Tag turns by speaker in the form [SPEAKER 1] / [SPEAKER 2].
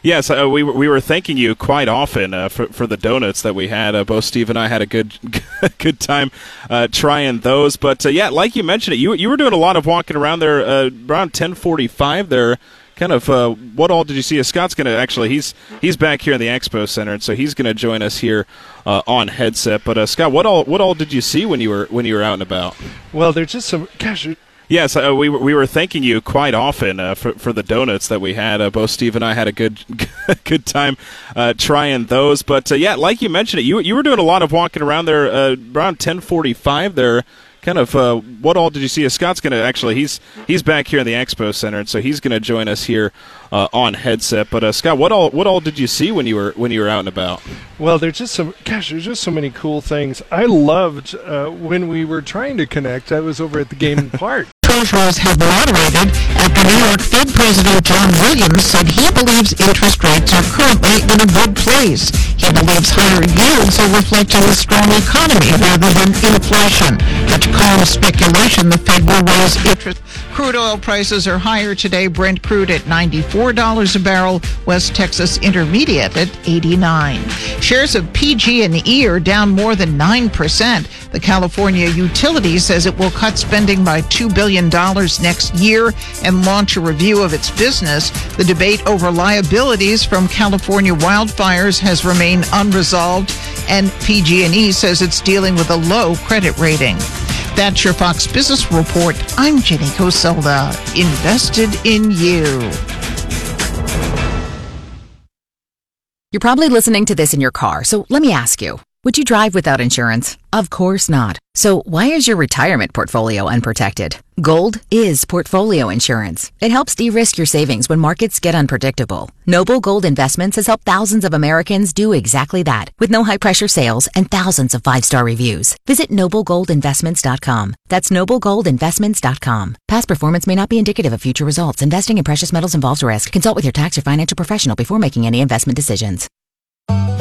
[SPEAKER 1] Yes, we were thanking you quite often for the donuts that we had. Both Steve and I had a good good time trying those. But yeah, like you mentioned, you were doing a lot of walking around there around 10:45 there. Kind of what all did you see? Scott's going to actually he's back here in the Expo Center, and so he's going to join us here on headset. But Scott, what all did you see when you were out and about?
[SPEAKER 2] Well, there's just some
[SPEAKER 1] Yes, we were thanking you quite often for the donuts that we had. Both Steve and I had a good good time trying those. But yeah, like you mentioned, you were doing a lot of walking around there around 10:45 there. Kind of what all did you see? Scott's going to actually he's back here in the Expo Center, and so he's going to join us here on headset. But Scott, what all did you see when you were out and about?
[SPEAKER 2] Well, there's just so many cool things. I loved when we were trying to connect. I was over at the Game Park.
[SPEAKER 3] Treasurers have moderated after New York Fed President John Williams said he believes interest rates are currently in a good place. He believes higher yields are reflecting a strong economy rather than inflation. But to calm speculation, the Fed will raise interest. Crude oil prices are higher today. Brent crude at $94 a barrel. West Texas Intermediate at $89. Shares of PG&E are down more than 9%. The California utility says it will cut spending by $2 billion next year and launch a review of its business. The debate over liabilities from California wildfires has remained unresolved, and PG&E says it's dealing with a low credit rating. That's your Fox Business Report. I'm Jenny Coselda. Invested in you.
[SPEAKER 4] You're probably listening to this in your car, so let me ask you. Would you drive without insurance? Of course not. So why is your retirement portfolio unprotected? Gold is portfolio insurance. It helps de-risk your savings when markets get unpredictable. Noble Gold Investments has helped thousands of Americans do exactly that, with no high-pressure sales and thousands of 5-star reviews. Visit noblegoldinvestments.com. That's noblegoldinvestments.com. Past performance may not be indicative of future results. Investing in precious metals involves risk. Consult with your tax or financial professional before making any investment decisions.